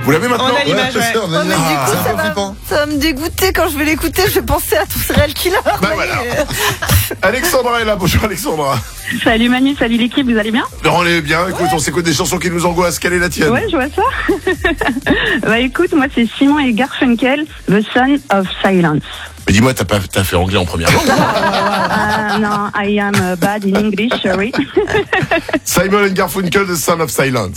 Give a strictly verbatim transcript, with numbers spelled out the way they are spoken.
Vous l'avez maintenant? On a l'image, ouais. c'est- on a Oh, mais l'image. du coup, C'est un ça peu va, flippant. ça va me dégoûter quand je vais l'écouter. Je vais penser à tout serial killer. Bah voilà. Alexandra est là. Bonjour Alexandra. Salut Manu, salut l'équipe, vous allez bien? On est bien. Écoute, on s'écoute des chansons qui nous angoissent. Quelle est la tienne? Ouais, je vois ça. Bah écoute, moi c'est Simon et Garfunkel, The Son of Silence. Mais dis-moi, t'as pas, t'as fait anglais en première langue? Ah non, I am uh, bad in English, sorry. Simon and Garfunkel, The Son of Silence.